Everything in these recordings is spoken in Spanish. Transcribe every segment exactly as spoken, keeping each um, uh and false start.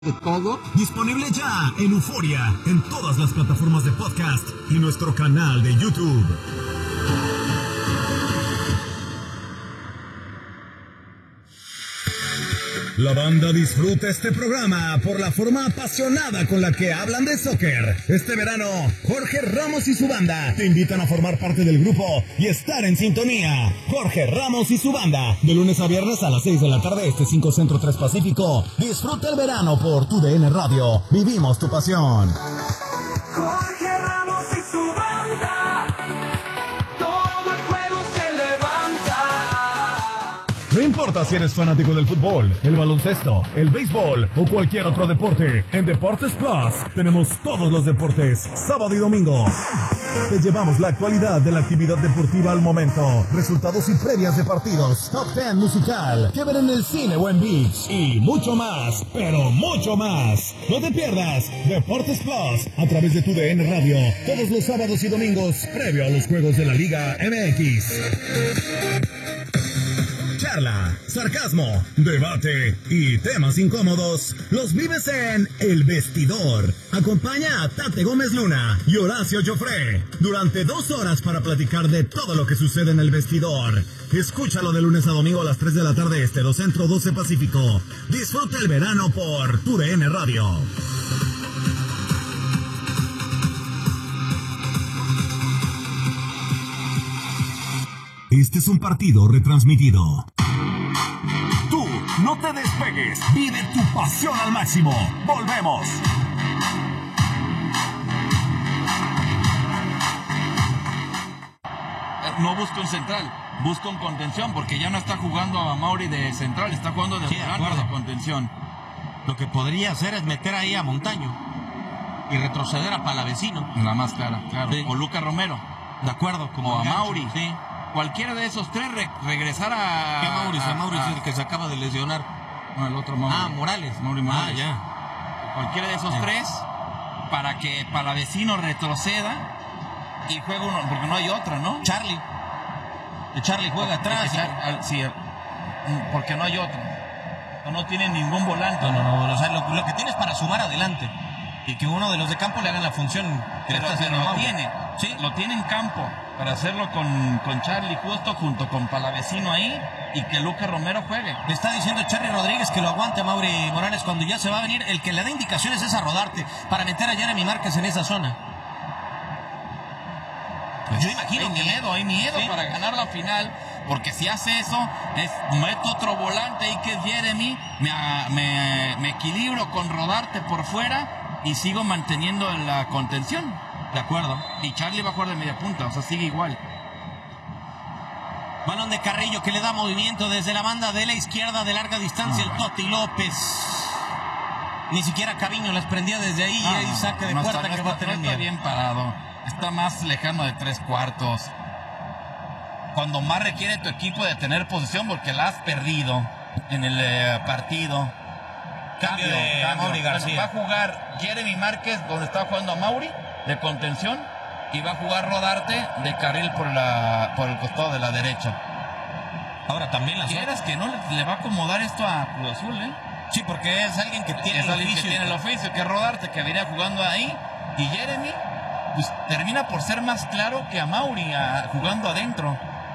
de todo. Disponible ya en Euforia, en todas las plataformas de podcast y nuestro canal de YouTube. La banda disfruta este programa por la forma apasionada con la que hablan de soccer. Este verano, Jorge Ramos y su banda te invitan a formar parte del grupo y estar en sintonía. Jorge Ramos y su banda, de lunes a viernes a las seis de la tarde, este cinco Centro tres Pacífico. Disfruta el verano por tu D N Radio. Vivimos tu pasión. Jorge Ramos y su banda, todo el juego se levanta. No importa si eres fanático del fútbol, el baloncesto, el béisbol o cualquier otro deporte, en Deportes Plus tenemos todos los deportes, sábado y domingo. Te llevamos la actualidad de la actividad deportiva al momento, resultados y previas de partidos, top ten musical, que ver en el cine o en Beach y mucho más, pero mucho más. No te pierdas Deportes Plus a través de tu D N Radio, todos los sábados y domingos, previo a los juegos de la Liga M X. Charla, sarcasmo, debate y temas incómodos los vives en El Vestidor. Acompaña a Tate Gómez Luna y Horacio Joffre durante dos horas para platicar de todo lo que sucede en El Vestidor. Escúchalo de lunes a domingo a las tres de la tarde este, dos Centro, doce Pacífico. Disfruta el verano por tu D N Radio. Este es un partido retransmitido. Tú, no te despegues. Vive tu pasión al máximo. Volvemos. No busca un central, busca un contención, porque ya no está jugando a Mauri de central, está jugando de, sí, de, de contención. Lo que podría hacer es meter ahí a Montaño y retroceder a Palavecino. La más clara, claro. Sí. O Lucas Romero. De acuerdo, como o a gancho, Mauri. Sí. Cualquiera de esos tres re- regresar a... ¿Qué Mauri? A, a Mauri a, es el que se acaba de lesionar. No, el otro Mauri. Ah, Morales. Mauri Morales. Ah, ya. Cualquiera de esos sí. tres para que Palavecino retroceda y juegue uno, porque no hay otro, ¿no? Charlie. El Charlie juega atrás. Char- y... Sí, porque no hay otro. No tiene ningún volante. No, no, no. O sea, lo, lo que tienes para sumar adelante y que uno de los de campo le haga la función que pero, le está haciendo lo Mauri. tiene, sí, lo tiene en campo para hacerlo con, con Charlie justo junto con Palavecino ahí y que Lucas Romero juegue. Le está diciendo Charlie Rodríguez que lo aguante a Mauri Morales cuando ya se va a venir. El que le da indicaciones es a Rodarte para meter a Jeremy Márquez en esa zona. Pues, yo imagino hay que miedo, hay miedo ¿sí? para ganar la final, porque si hace eso, es meto otro volante ahí que es Jeremy, me, me, me equilibro con Rodarte por fuera y sigo manteniendo la contención. De acuerdo. Y Charlie va a jugar de media punta, o sea, sigue igual. Balón de Carrillo que le da movimiento desde la banda de la izquierda de larga distancia, ah, el Toti López. Ni siquiera Caviño las prendía desde ahí, ah, y ahí saque de no puerta está, que no va a tener no está bien parado. Está más lejano de tres cuartos. Cuando más requiere tu equipo de tener posición, porque la has perdido en el eh, partido. Cambio, cambio de cambio. Mauri García. Va a jugar Jeremy Márquez donde está jugando a Mauri de contención y va a jugar Rodarte de carril por la por el costado de la derecha. Ahora también la ¿Quieres que no le, le va a acomodar esto a Cruz Azul, eh? Sí, porque es alguien que tiene es el alguien oficio. que tiene el oficio, que es Rodarte, que venía jugando ahí, y Jeremy pues, termina por ser más claro que a Mauri a, jugando adentro.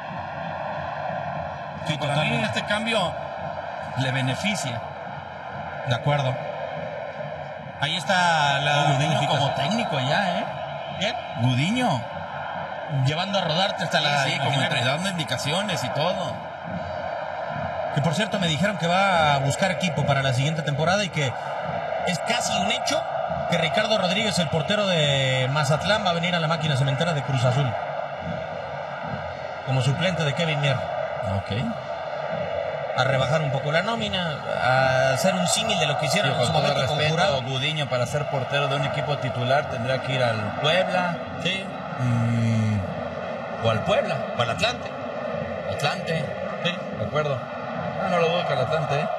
Sí, para mí este cambio le beneficia. De acuerdo. Ahí está la Gudiño como técnico ya, ¿eh? ¿Quién? Gudiño. Llevando a Rodarte hasta la... Sí, sí, como dando indicaciones y todo. Que por cierto me dijeron que va a buscar equipo para la siguiente temporada y que es casi un hecho que Ricardo Rodríguez, el portero de Mazatlán, va a venir a la máquina cementera de Cruz Azul como suplente de Kevin Mier. Ok. A rebajar un poco la nómina, a hacer un símil de lo que hicieron sí, en su con todo momento con respeto, Jurado. Gudiño para ser portero de un equipo titular tendrá que ir al Puebla, sí, mm, o al Puebla, o al Atlante. Atlante, sí, de acuerdo. Ah, no lo dudo que al Atlante, ¿eh?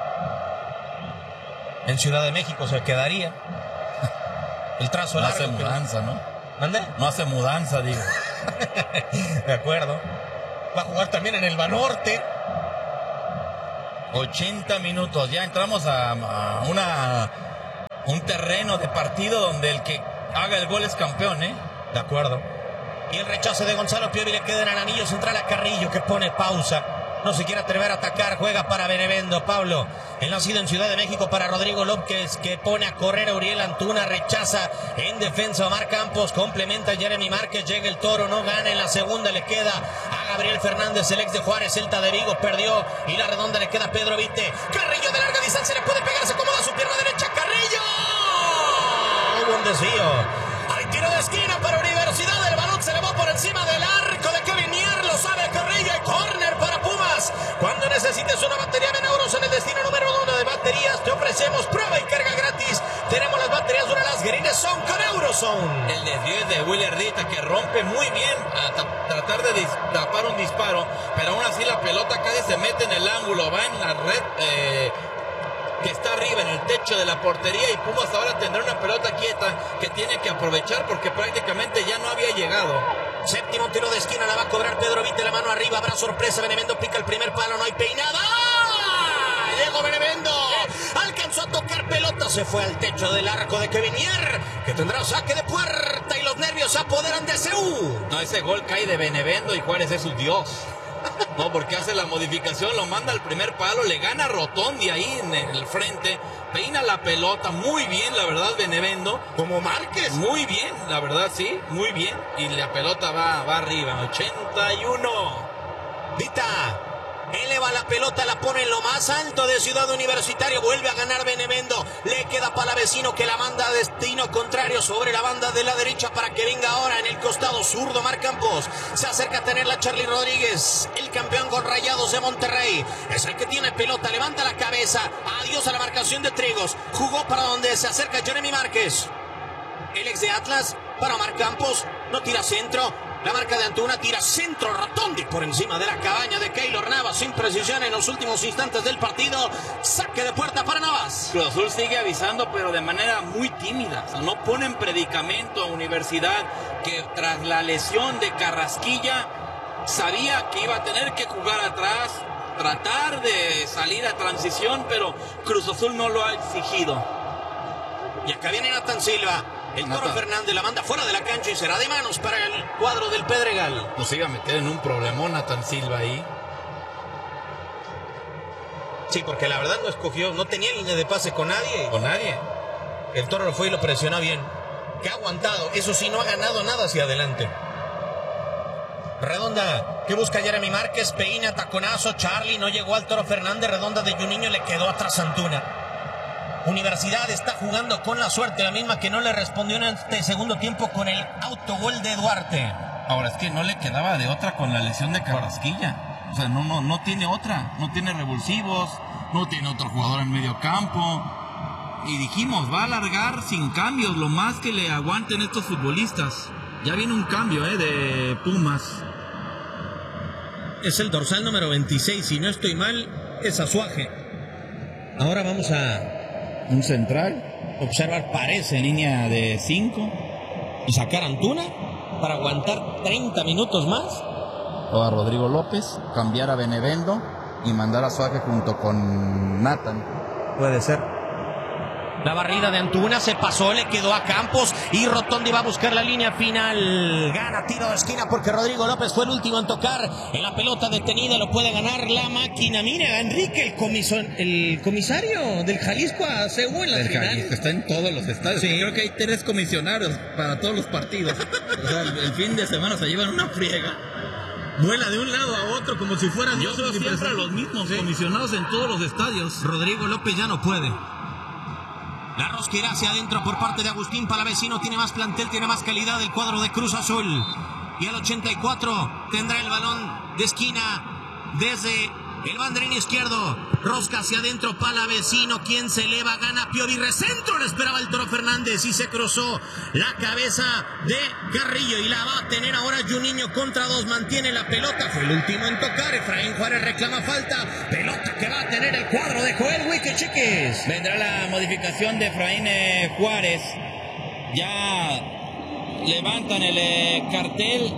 En Ciudad de México se quedaría. El trazo no largo. hace mudanza, ¿no? ¿Mande? No hace mudanza, digo. De acuerdo. Va a jugar también en el Banorte. ochenta minutos, ya entramos a, a una un terreno de partido donde el que haga el gol es campeón, ¿eh? De acuerdo. Y el rechazo de Gonzalo Piovi le queda en el anillo central a Carrillo, que pone pausa. No se quiere atrever a atacar, juega para Benevendo. Pablo, el nacido en Ciudad de México, para Rodrigo López, que pone a correr a Uriel Antuna, rechaza en defensa Omar Campos, complementa a Jeremy Márquez, llega el Toro, no gana en la segunda, le queda a Gabriel Fernández, el ex de Juárez, Celta de Vigo, perdió, y la redonda le queda a Pedro Vite. Carrillo de larga distancia, le puede pegar, se acomoda su pierna derecha, Carrillo. Hubo un desvío. Hay tiro de esquina para Universidad, el balón se le va por encima del arco de Kevin Mier, lo sabe Carrillo, y córner para Pumas. Cuando necesites una batería de euros en el destino número uno de baterías, te ofrecemos prueba y carga gratis. Tenemos las baterías Duralast Greenezone con Eurozone. El desvío de Willer Rita, que rompe muy bien a tra- tratar de dis- tapar un disparo, pero aún así la pelota casi se mete en el ángulo, va en la red eh, que está arriba, en el techo de la portería, y Pumas ahora tendrá una pelota quieta que tiene que aprovechar porque prácticamente ya no había llegado. Séptimo tiro de esquina, la va a cobrar Pedro Vite, la mano arriba, habrá sorpresa, Benevendo pica el primer palo, no hay peinada. ¡Ah! Llegó Benevendo, alcanzó a tocar pelota, se fue al techo del arco de Kevin Mier, que tendrá saque de puerta, y los nervios se apoderan de C U. No, ese gol cae de Benevendo y Juárez es su Dios. No, porque hace la modificación, lo manda al primer palo, le gana a Rotondi ahí en el frente, peina la pelota, muy bien, la verdad, Benevendo. Como Márquez. Muy bien, la verdad, sí, muy bien. Y la pelota va, va arriba, ochenta y uno. Vita eleva la pelota, la pone en lo más alto de Ciudad Universitario, vuelve a ganar Benevendo, le queda Palavecino, que la manda a destino contrario sobre la banda de la derecha para que venga ahora en el costado zurdo Omar Campos. Se acerca a tenerla Charly Rodríguez, el campeón con Rayados de Monterrey, es el que tiene pelota, levanta la cabeza, adiós a la marcación de Trigos, jugó para donde se acerca Jeremy Márquez, el ex de Atlas, para Omar Campos, no tira centro. La marca de Antuna, tira centro, Rotondi por encima de la cabaña de Keylor Navas, sin precisión en los últimos instantes del partido. Saque de puerta para Navas. Cruz Azul sigue avisando, pero de manera muy tímida. O sea, no ponen predicamento a Universidad, que tras la lesión de Carrasquilla sabía que iba a tener que jugar atrás, tratar de salir a transición, pero Cruz Azul no lo ha exigido. Y acá viene Nathan Silva. El Toro Nathan Fernández la manda fuera de la cancha y será de manos para el cuadro del Pedregal. Pues iba a meter en un problemón Nathan Silva ahí. Sí, porque la verdad no escogió, no tenía línea de pase con nadie. Con nadie. El Toro lo fue y lo presionó bien. Que ha aguantado, eso sí, no ha ganado nada hacia adelante. Redonda, que busca Jeremy Márquez, peina, taconazo, Charly, no llegó al Toro Fernández, redonda de Juninho, le quedó atrás Antuna. Universidad está jugando con la suerte, la misma que no le respondió en este segundo tiempo con el autogol de Duarte. Ahora es que no le quedaba de otra con la lesión de Carrasquilla. O sea, no, no, no tiene otra. No tiene revulsivos, no tiene otro jugador en medio campo. Y dijimos, va a alargar sin cambios, lo más que le aguanten estos futbolistas. Ya viene un cambio, ¿eh? De Pumas. Es el dorsal número veintiséis, si no estoy mal, es Azuaje. Ahora vamos a Un central. observar, parece, En línea de cinco. y sacar a Antuna para aguantar treinta minutos más. O a Rodrigo López, cambiar a Benevendo y mandar a Suárez junto con Nathan. Puede ser. La barrida de Antuna se pasó, le quedó a Campos y Rotondi va a buscar la línea final. Gana tiro de esquina porque Rodrigo López fue el último en tocar en la pelota detenida. Lo puede ganar la máquina. Mira, Enrique, el, comiso, el comisario del Jalisco a C U en la El final. Jalisco está en todos los estadios. Sí. Creo que hay tres comisionarios para todos los partidos. O sea, el, el fin de semana se llevan una friega. Vuela de un lado a otro como si fueran Yo veo siempre a los mismos comisionados en todos los estadios. Rodrigo López ya no puede. La rosca irá hacia adentro por parte de Agustín Palavecino. Tiene más plantel, tiene más calidad el cuadro de Cruz Azul. Y al ochenta y cuatro tendrá el balón de esquina desde el banderín izquierdo. Rosca hacia adentro, Palavecino. Quien se eleva, gana Piovi. Recentro, le esperaba el Toro Fernández y se cruzó la cabeza de Carrillo. Y la va a tener ahora Juninho contra dos. Mantiene la pelota. Fue el último en tocar. Efraín Juárez reclama falta. Pelota que va a tener el cuadro de Joel Huique Chiquis. Vendrá la modificación de Efraín eh, Juárez. Ya levantan el eh, cartel.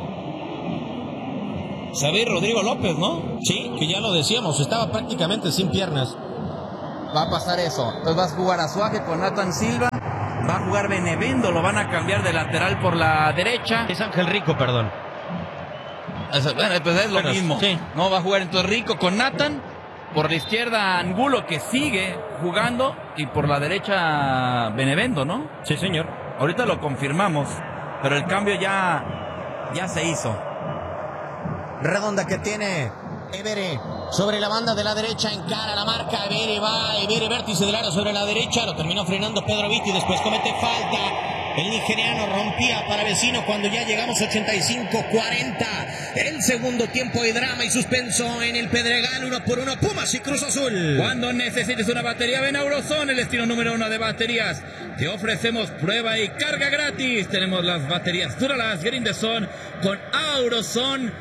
Sabe Rodrigo López, ¿no? Sí, que ya lo decíamos, estaba prácticamente sin piernas. va a pasar eso. Entonces vas a jugar Azuaje con Nathan Silva, va a jugar Benevendo, lo van a cambiar de lateral por la derecha. Es Ángel Rico, perdón. Eso, bueno, pues es lo Pero, mismo. sí. No, va a jugar entonces Rico con Nathan. Por la izquierda Angulo, que sigue jugando. Y por la derecha Benevendo, ¿no? Sí, señor. Ahorita lo confirmamos. Pero el cambio ya, ya se hizo. Redonda que tiene Evere sobre la banda de la derecha, encara la marca, Evere va, Evere vértice del área sobre la derecha, lo terminó frenando Pedro Viti, después comete falta. El nigeriano rompía para Vecino cuando ya llegamos ochenta y cinco cuarenta. El segundo tiempo de drama y suspenso en el Pedregal, uno por uno, Pumas y Cruz Azul. Cuando necesites una batería, ven a Auroson, el destino número uno de baterías. Te ofrecemos prueba y carga gratis. Tenemos las baterías Duralast Green the Sun con Auroson.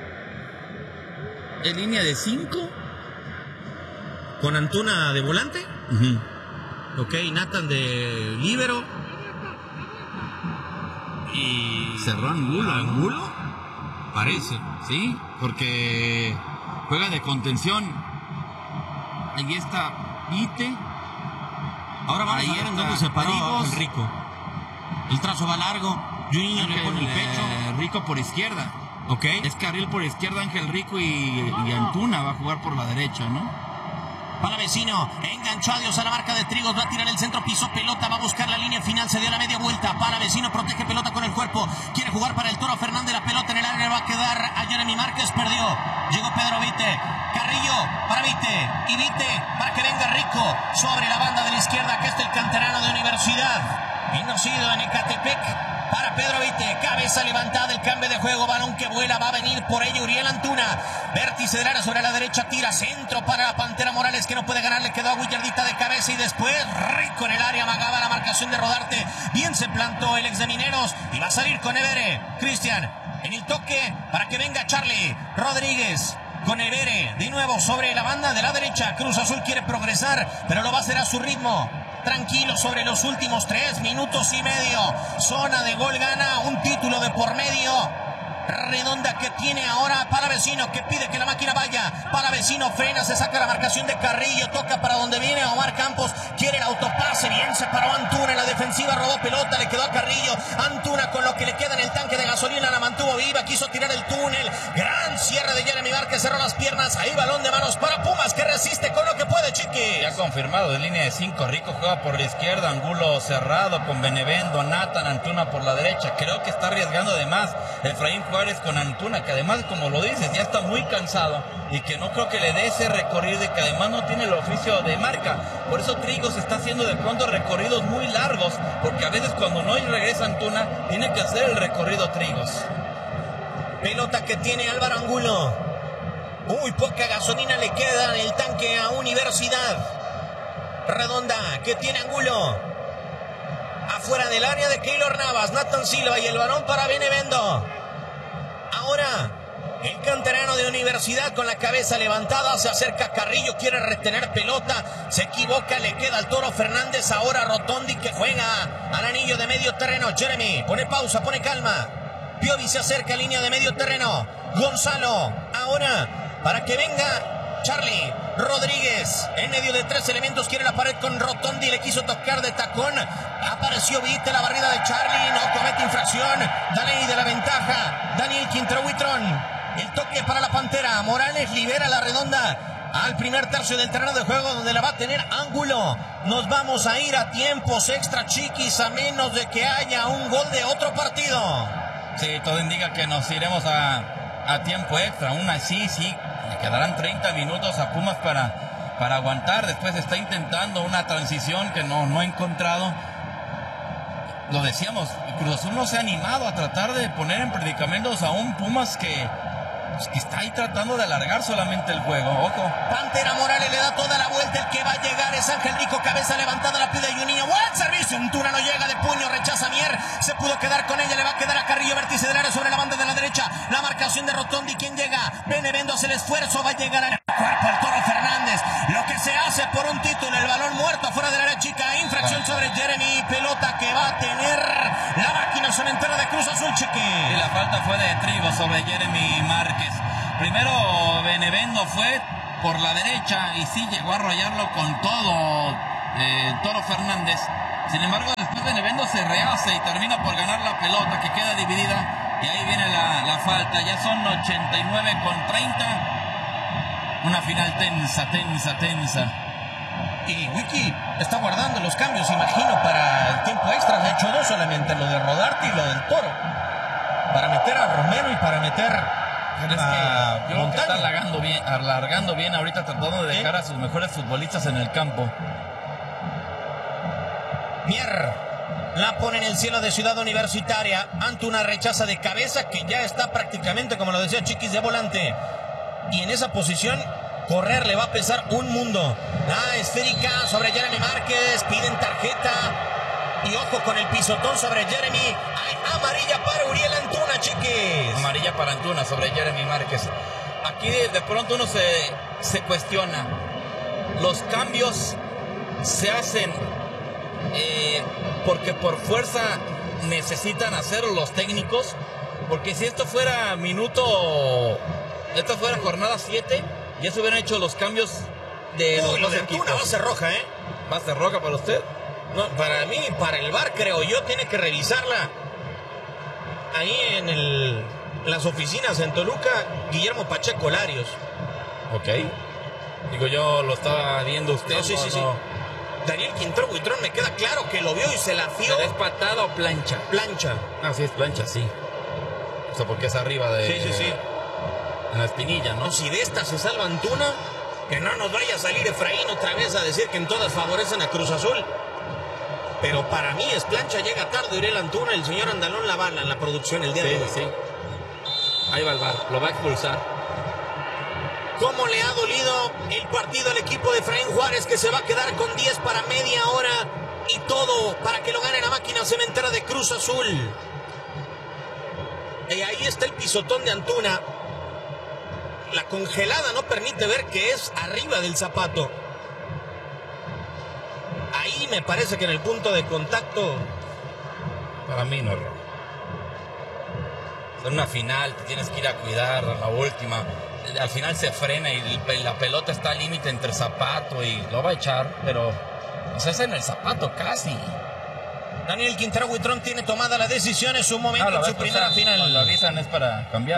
¿En línea de cinco? Con Antuna de volante. Uh-huh. Ok, Nathan de líbero. Y Cerró Angulo. Angulo, parece. Sí, porque juega de contención. Ahí está Vite. Ahora van a Ahí ver en está dónde se paró Trigos. el Rico. El trazo va largo. Juninho le pone el pecho. Eh, Rico por izquierda. Ok. Es carril por izquierda, Ángel Rico y, y Antuna va a jugar por la derecha, ¿no? Para Vecino, enganchó a Dios a la marca de Trigos, va a tirar el centro, pisó pelota, va a buscar la línea final, se dio la media vuelta. Para Vecino, protege pelota con el cuerpo, quiere jugar para el Toro Fernández, la pelota en el área va a quedar a Jeremy Márquez, perdió. Llegó Pedro Vite, Carrillo para Vite, y Vite para que venga Rico sobre la banda de la izquierda, que está el canterano de Universidad, y nacido en Ecatepec. Para Pedro Vite, cabeza levantada, el cambio de juego, balón que vuela, va a venir por ello Uriel Antuna, vértice del área sobre la derecha, tira centro para la Pantera Morales, que no puede ganar, le quedó a Willardita de cabeza y después Rico en el área, amagaba la marcación de Rodarte, bien se plantó el ex de Mineros y va a salir con Evere, Cristian en el toque para que venga Charlie Rodríguez. Con Evere, de nuevo sobre la banda de la derecha, Cruz Azul quiere progresar, pero lo va a hacer a su ritmo. Tranquilo sobre los últimos tres minutos y medio. Zona de gol gana, un título de por medio. Redonda que tiene ahora para Vecino, que pide que la máquina vaya. Para Vecino frena, se saca la marcación de Carrillo, toca para donde viene Omar Campos, quiere el autopase, bien se paró Antuna en la defensiva, robó pelota, le quedó a Carrillo. Antuna con lo que le queda en el tanque de gasolina la mantuvo viva, quiso tirar el túnel. Gran cierre de Jeremy Márquez, cerró las piernas, ahí balón de manos para Pumas, que resiste con lo que puede, Chiqui. Ya confirmado, de línea de cinco, Rico juega por la izquierda, Angulo cerrado con Benevendo, Nathan, Antuna por la derecha. Creo que está arriesgando de más Efraín Juárez con Antuna, que además, como lo dices, ya está muy cansado y que no creo que le dé ese recorrido y que además no tiene el oficio de marca. Por eso Trigos está haciendo de pronto recorridos muy largos, porque a veces cuando no regresa Antuna, tiene que hacer el recorrido Trigos. Pelota que tiene Álvaro Angulo. Muy poca gasolina le queda en el tanque a Universidad. Redonda que tiene Angulo. Afuera del área de Keylor Navas, Nathan Silva y el balón para Benevendo. Ahora el canterano de Universidad con la cabeza levantada, se acerca Carrillo, quiere retener pelota, se equivoca, le queda al Toro Fernández. Ahora Rotondi que juega al anillo de medio terreno. Jeremy pone pausa, pone calma. Piovi se acerca a línea de medio terreno. Gonzalo, ahora para que venga Charlie Rodríguez, en medio de tres elementos, quiere la pared con Rotondi, le quiso tocar de tacón, apareció Vite, la barrida de Charlie, no comete infracción, Daley de la ventaja, Daniel Quintrohuitrón, el toque para la Pantera, Morales libera la Redonda al primer tercio del terreno de juego, donde la va a tener Angulo. Nos vamos a ir a tiempos extra, Chiquis, a menos de que haya un gol de otro partido. Sí, todo indica que nos iremos a, a tiempo extra, aún así, sí, le quedarán treinta minutos a Pumas para, para aguantar. Después está intentando una transición que no, no ha encontrado. Lo decíamos, Cruz Azul no se ha animado a tratar de poner en predicamentos a un Pumas que, que está ahí tratando de alargar solamente el juego. Ojo. Pantera Morales le da toda la vuelta, el que va a llegar es Ángel Rico, cabeza levantada, la pide Juninho, buen servicio, Antuna no llega de puño, rechaza Mier, se pudo quedar con ella, le va a quedar a Carrillo, vértice del área sobre la banda de la derecha, la marcación de Rotondi, ¿quién llega? Benevendo hace el esfuerzo, va a llegar al cuerpo el Toro Fernández, lo que se hace por un título, el balón muerto afuera del área chica, infracción sobre Jeremy, pelota que va a tener la máquina cementera de Cruz Azul, Chiqui. Y la falta fue de Trigo sobre Jeremy Márquez. Primero Benevendo fue, por la derecha y sí llegó a arrollarlo con todo eh, Toro Fernández. Sin embargo, después Benevendo se rehace y termina por ganar la pelota, que queda dividida, y ahí viene la, la falta. Ya son ochenta y nueve con treinta. Una final tensa, tensa, tensa. Y Wiki está guardando los cambios, imagino, para el tiempo extra. Ha hecho dos solamente, lo de Rodarte y lo del Toro. Para meter a Romero y para meter Pero es a que yo creo que está Montaño. alargando bien, alargando bien ahorita, tratando de dejar a sus mejores futbolistas en el campo. Mier la pone en el cielo de Ciudad Universitaria ante una rechaza de cabeza que ya está prácticamente, como lo decía Chiquis, de volante. Y en esa posición, correr le va a pesar un mundo. La esférica sobre Jeremy Márquez, piden tarjeta. Y ojo con el pisotón sobre Jeremy. Hay amarilla para Uriel Antuna, Chiquis. Amarilla para Antuna sobre Jeremy Márquez. Aquí de, de pronto uno se, se cuestiona. Los cambios se hacen eh, porque por fuerza necesitan hacerlo los técnicos. Porque si esto fuera minuto, esto fuera jornada siete, ya se hubieran hecho los cambios de Uy, los lo dos de equipos. Antuna va a ser roja, ¿eh? ¿Va a ser roja para usted? No, para mí, para el V A R, creo yo, tiene que revisarla. Ahí en, el, en las oficinas en Toluca, Guillermo Pacheco Larios. Ok. Digo, yo lo estaba viendo usted. No, sí, no, sí, sí. no. Daniel Quintero Buitrón me queda claro que lo vio y se la fió. ¿Es patada o plancha? Plancha. Ah, sí, es plancha, sí. O sea, porque es arriba de... Sí, sí, sí. En la espinilla, ¿no? No, si de esta se salva Antuna, que no nos vaya a salir Efraín otra vez a decir que en todas favorecen a Cruz Azul. Pero para mí es plancha, llega tarde Uriel Antuna, el señor Andalón la bala en la producción el día Sí, de hoy. sí. Ahí va el V A R, lo va a expulsar. ¿Cómo le ha dolido el partido al equipo de Efraín Juárez, que se va a quedar con diez para media hora y todo para que lo gane la máquina cementera de Cruz Azul? Y ahí está el pisotón de Antuna. La congelada no permite ver que es arriba del zapato. Ahí me parece que en el punto de contacto... Para mí no es rojo. En una final te tienes que ir a cuidar, la última. Al final se frena y la pelota está al límite entre zapato y lo va a echar, pero pues es en el zapato casi. Daniel Quintero Buitrón tiene tomada la decisión, en su momento, Ah, lo en va a su primera expulsar. final. Cuando avisan es para cambiar.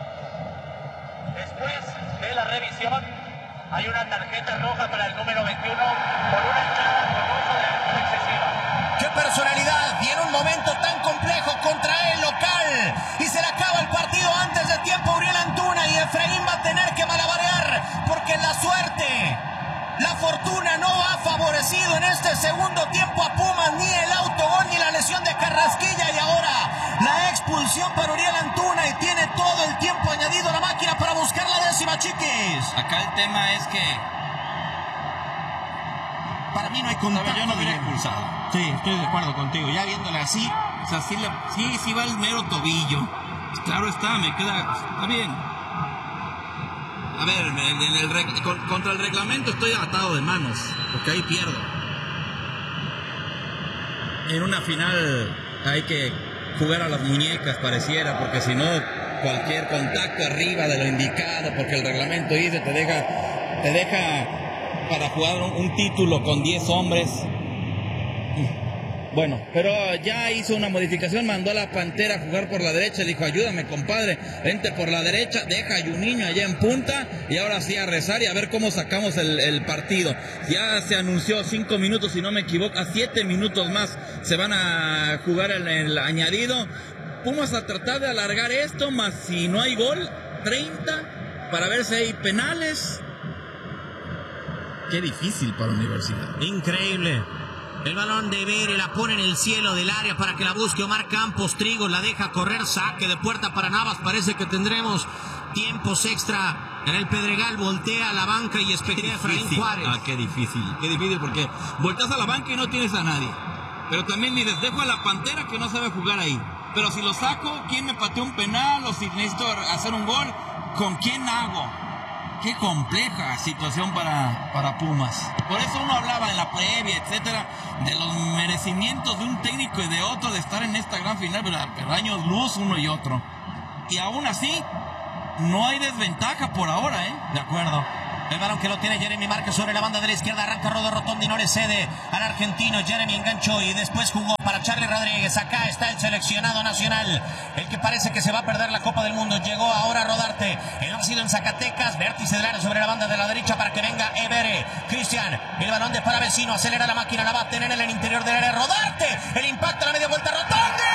Después de la revisión, hay una tarjeta roja para el número veintiuno por una entrada con uso de alcohol excesiva. ¡Qué personalidad! Y en un momento tan complejo contra el local. Y se le acaba el partido antes de tiempo a Uriel Antuna. Y Efraín va a tener que malabarear porque la suerte, la fortuna no ha favorecido en este segundo tiempo a Pumas. Ni el autogol ni la lesión de Carrasquilla. Y ahora la expulsión para Uriel Antuna. Y tiene todo el tiempo añadido la máquina para buscar la décima, Chiquis. Acá el tema es que Para mí no hay contacto. yo no hubiera expulsado. Sí, estoy de acuerdo contigo. Ya viéndola así, O sea, sí, le- sí, sí va el mero tobillo. Claro está, me queda... Está bien. A ver, en el, en el reg- con- contra el reglamento estoy atado de manos, porque ahí pierdo. En una final hay que jugar a las muñecas, pareciera, porque si no, cualquier contacto arriba de lo indicado, porque el reglamento dice, te deja, te deja para jugar un, un título con diez hombres. Bueno, pero ya hizo una modificación, mandó a la Pantera a jugar por la derecha, dijo, ayúdame compadre, vente por la derecha, deja a Juninho allá en punta, y ahora sí a rezar y a ver cómo sacamos el, el partido. Ya se anunció cinco minutos, si no me equivoco, a siete minutos más se van a jugar el, el añadido. Pumas a tratar de alargar esto, más si no hay gol, treinta, para ver si hay penales. Qué difícil para la Universidad. increíble. El balón de Iberi la pone en el cielo del área para que la busque Omar Campos. Trigos la deja correr, saque de puerta para Navas. Parece que tendremos tiempos extra en el Pedregal. Voltea a la banca y espejea a Efraín Juárez. Ah, qué difícil, qué difícil, porque volteas a la banca y no tienes a nadie. Pero también dices, dejo a la Pantera que no sabe jugar ahí. Pero si lo saco, ¿quién me pateó un penal? O si necesito hacer un gol, ¿con quién hago? Qué compleja situación para, para Pumas. Por eso uno hablaba en la previa, etcétera, de los merecimientos de un técnico y de otro de estar en esta gran final, pero, pero años luz uno y otro. Y aún así, no hay desventaja por ahora, ¿eh? De acuerdo. El balón que lo tiene Jeremy Márquez sobre la banda de la izquierda. Arranca Rodo Rotondi, no le cede al argentino. Jeremy enganchó y después jugó para Charly Rodríguez. Acá está el seleccionado nacional, el que parece que se va a perder la Copa del Mundo. Llegó ahora a Rodarte. Él ha sido en Zacatecas. Vértice del área sobre la banda de la derecha para que venga Evere. Cristian, el balón de Palavecino. Acelera la máquina, la va a tener en el interior del área. Rodarte. El impacto a la media vuelta. Rotondi.